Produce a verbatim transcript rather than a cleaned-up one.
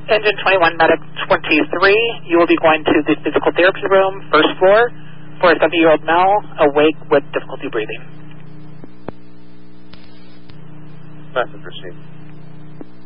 Engine twenty-one, Medic twenty-three, you will be going to the physical therapy room, first floor, for a seventy-year-old male awake with difficulty breathing. Message received.